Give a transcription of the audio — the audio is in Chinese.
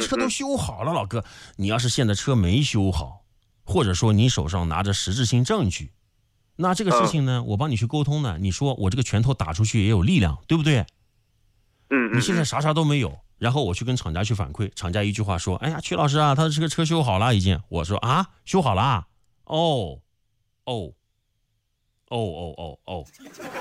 车都修好了，老哥，你要是现在车没修好，或者说你手上拿着实质性证据，那这个事情呢，我帮你去沟通呢，你说我这个拳头打出去也有力量，对不对？你现在啥都没有，然后我去跟厂家去反馈，厂家一句话说，哎呀，曲老师啊，他这个车修好了已经。我说啊，修好了？哦，